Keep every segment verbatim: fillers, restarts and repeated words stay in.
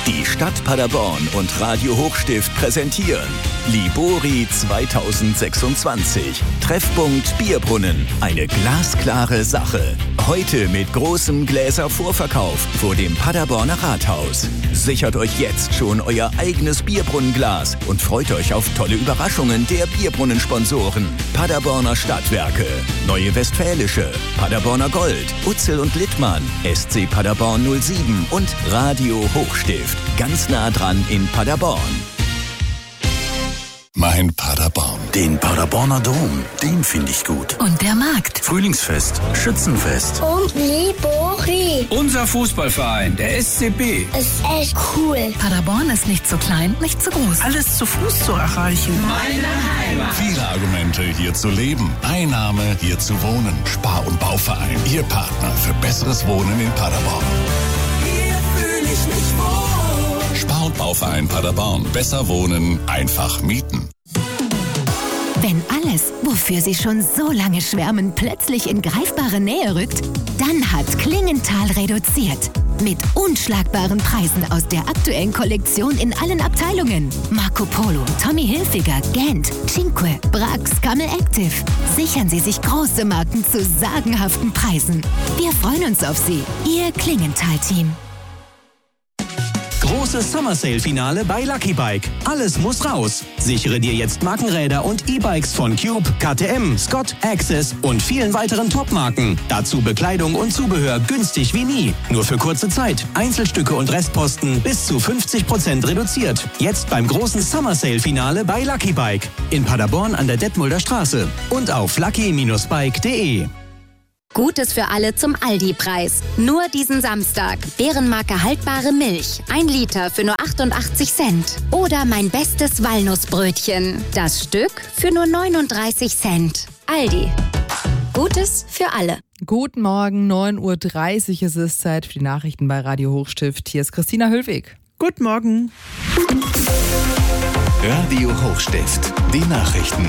Die Stadt Paderborn und Radio Hochstift präsentieren Libori zweitausendsechsundzwanzig. Treffpunkt Bierbrunnen. Eine glasklare Sache. Heute mit großem Gläservorverkauf vor dem Paderborner Rathaus. Sichert euch jetzt schon euer eigenes Bierbrunnenglas und freut euch auf tolle Überraschungen der Bierbrunnensponsoren. Paderborner Stadtwerke, Neue Westfälische, Paderborner Gold, Utzel und Littmann, S C Paderborn null sieben und Radio Hochstift. Ganz nah dran in Paderborn. Mein Paderborn. Den Paderborner Dom, den finde ich gut. Und der Markt. Frühlingsfest, Schützenfest. Und Libori. Unser Fußballverein, der S C B. Ist echt cool. Paderborn ist nicht zu klein, nicht zu groß. Alles zu Fuß zu erreichen. Meine Heimat. Viele Argumente, hier zu leben. Ein Name, hier zu wohnen. Spar- und Bauverein, Ihr Partner für besseres Wohnen in Paderborn. Hier fühle ich mich wohl. Spar- und Bauverein Paderborn. Besser wohnen, einfach mieten. Wenn alles, wofür Sie schon so lange schwärmen, plötzlich in greifbare Nähe rückt, dann hat Klingenthal reduziert. Mit unschlagbaren Preisen aus der aktuellen Kollektion in allen Abteilungen. Marco Polo, Tommy Hilfiger, Gent, Cinque, Brax, Camel Active. Sichern Sie sich große Marken zu sagenhaften Preisen. Wir freuen uns auf Sie, Ihr Klingenthal-Team. Großes Summer Sale Finale bei Lucky Bike. Alles muss raus. Sichere dir jetzt Markenräder und E-Bikes von Cube, K T M, Scott, Access und vielen weiteren Top-Marken. Dazu Bekleidung und Zubehör günstig wie nie. Nur für kurze Zeit. Einzelstücke und Restposten bis zu fünfzig Prozent reduziert. Jetzt beim großen Summer Sale Finale bei Lucky Bike. In Paderborn an der Detmolder Straße. Und auf lucky Bindestrich bike punkt de. Gutes für alle zum Aldi-Preis. Nur diesen Samstag. Bärenmarke haltbare Milch. Ein Liter für nur achtundachtzig Cent. Oder mein bestes Walnussbrötchen. Das Stück für nur neununddreißig Cent. Aldi. Gutes für alle. Guten Morgen, neun Uhr dreißig ist es Zeit für die Nachrichten bei Radio Hochstift. Hier ist Christina Höllweg. Guten Morgen. Radio Hochstift. Die Nachrichten.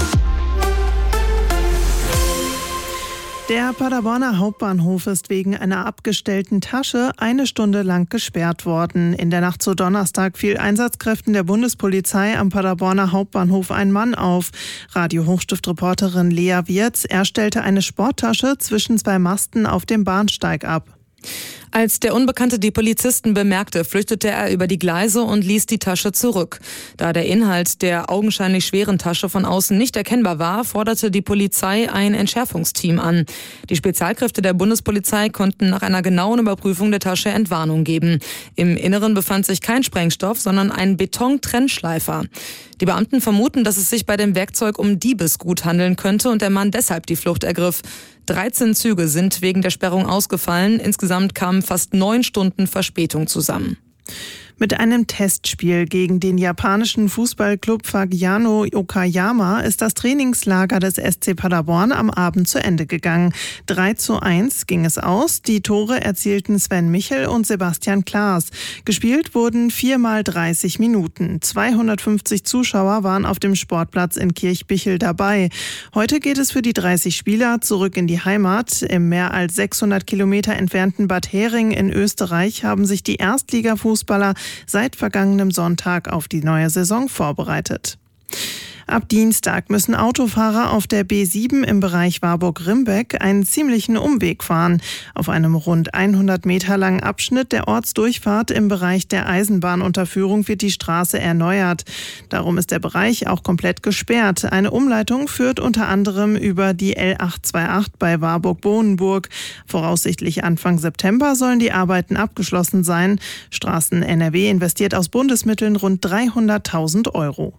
Der Paderborner Hauptbahnhof ist wegen einer abgestellten Tasche eine Stunde lang gesperrt worden. In der Nacht zu Donnerstag fiel Einsatzkräften der Bundespolizei am Paderborner Hauptbahnhof ein Mann auf. Radio Hochstift-Reporterin Lea Wirz, er stellte eine Sporttasche zwischen zwei Masten auf dem Bahnsteig ab. Als der Unbekannte die Polizisten bemerkte, flüchtete er über die Gleise und ließ die Tasche zurück. Da der Inhalt der augenscheinlich schweren Tasche von außen nicht erkennbar war, forderte die Polizei ein Entschärfungsteam an. Die Spezialkräfte der Bundespolizei konnten nach einer genauen Überprüfung der Tasche Entwarnung geben. Im Inneren befand sich kein Sprengstoff, sondern ein Beton-Trennschleifer. Die Beamten vermuten, dass es sich bei dem Werkzeug um Diebesgut handeln könnte und der Mann deshalb die Flucht ergriff. dreizehn Züge sind wegen der Sperrung ausgefallen. Insgesamt kamen fast neun Stunden Verspätung zusammen. Mit einem Testspiel gegen den japanischen Fußballclub Fagiano Okayama ist das Trainingslager des S C Paderborn am Abend zu Ende gegangen. drei zu eins ging es aus. Die Tore erzielten Sven Michel und Sebastian Klaas. Gespielt wurden viermal dreißig Minuten. zweihundertfünfzig Zuschauer waren auf dem Sportplatz in Kirchbichel dabei. Heute geht es für die dreißig Spieler zurück in die Heimat. Im mehr als sechshundert Kilometer entfernten Bad Hering in Österreich haben sich die Erstligafußballer seit vergangenem Sonntag auf die neue Saison vorbereitet. Ab Dienstag müssen Autofahrer auf der B sieben im Bereich Warburg-Rimbeck einen ziemlichen Umweg fahren. Auf einem rund hundert Meter langen Abschnitt der Ortsdurchfahrt im Bereich der Eisenbahnunterführung wird die Straße erneuert. Darum ist der Bereich auch komplett gesperrt. Eine Umleitung führt unter anderem über die L achthundertachtundzwanzig bei Warburg-Bohnenburg. Voraussichtlich Anfang September sollen die Arbeiten abgeschlossen sein. Straßen N R W investiert aus Bundesmitteln rund dreihunderttausend Euro.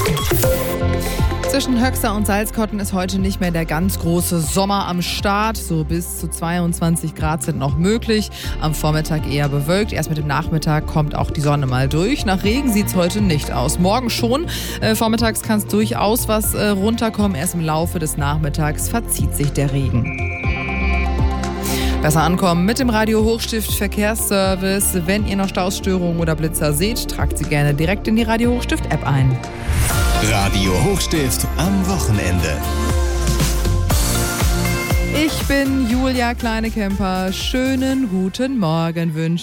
Zwischen Höxter und Salzkotten ist heute nicht mehr der ganz große Sommer am Start. So bis zu zweiundzwanzig Grad sind noch möglich. Am Vormittag eher bewölkt. Erst mit dem Nachmittag kommt auch die Sonne mal durch. Nach Regen sieht es heute nicht aus. Morgen schon. Äh, vormittags kann es durchaus was äh, runterkommen. Erst im Laufe des Nachmittags verzieht sich der Regen. Besser ankommen mit dem Radio Hochstift Verkehrsservice. Wenn ihr noch Stausstörungen oder Blitzer seht, tragt sie gerne direkt in die Radio Hochstift App ein. Radio Hochstift am Wochenende. Ich bin Julia Kleinekemper. Schönen guten Morgen wünsche